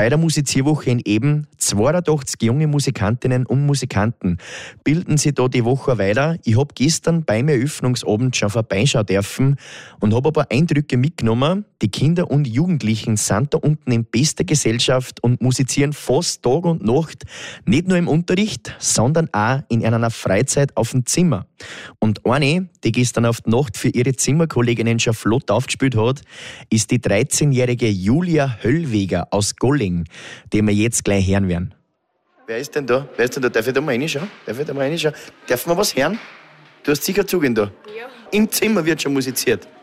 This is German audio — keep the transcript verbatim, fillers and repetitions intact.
Bei der Musizierwoche in Eben zweiundachtzig junge Musikantinnen und Musikanten bilden sie da die Woche weiter. Ich habe gestern beim Eröffnungsabend schon vorbeischauen dürfen und habe ein paar Eindrücke mitgenommen. Die Kinder und Jugendlichen sind da unten in bester Gesellschaft und musizieren fast Tag und Nacht, nicht nur im Unterricht, sondern auch in einer Freizeit auf dem Zimmer. Und eine, die gestern auf die Nacht für ihre Zimmerkolleginnen schon flott aufgespielt hat, ist die dreizehnjährige Julia Höllweger aus Golling, die wir jetzt gleich hören werden. Wer ist denn da? Wer ist denn da? Darf ich da mal reinschauen? Darf ich da mal reinschauen? Darf man was hören? Du hast sicher Zugehen da? Ja. Im Zimmer wird schon musiziert.